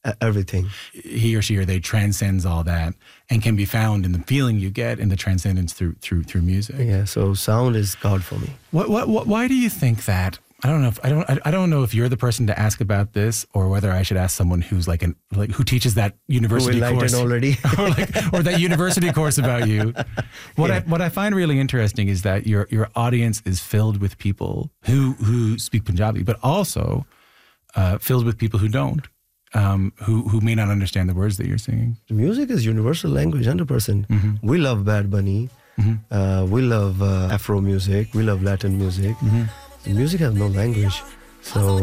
everything. He or she or they transcends all that and can be found in the feeling you get in the transcendence through music. Yeah, so sound is God for me. Why do you think that? I don't know if you're the person to ask about this, or whether I should ask someone who's who teaches that university course already, or that university course about you. What I find really interesting is that your audience is filled with people who speak Punjabi, but also filled with people who don't, who may not understand the words that you're singing. Music is universal language, 100%. Mm-hmm. We love Bad Bunny. Mm-hmm. We love Afro music. We love Latin music. Mm-hmm. Music has no language. So